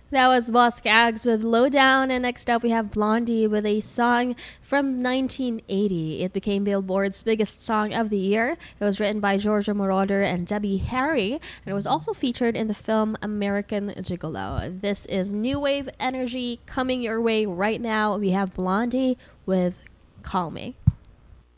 That was Boss Gags with Lowdown, and next up we have Blondie with a song from 1980. It became Billboard's biggest song of the year. It was written by Giorgio Moroder and Debbie Harry, and it was also featured in the film American Gigolo. This is new wave energy coming your way right now. We have Blondie with Call Me.